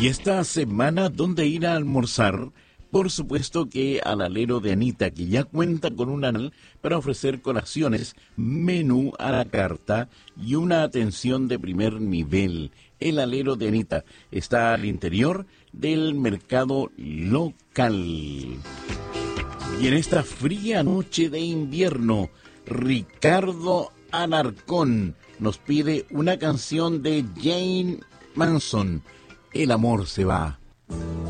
Y esta semana, ¿dónde ir a almorzar? Por supuesto que al alero de Anita, que ya cuenta con un anal para ofrecer colaciones, menú a la carta y una atención de primer nivel. El alero de Anita está al interior del mercado local. Y en esta fría noche de invierno, Ricardo Alarcón nos pide una canción de Jane Manson, El amor se va.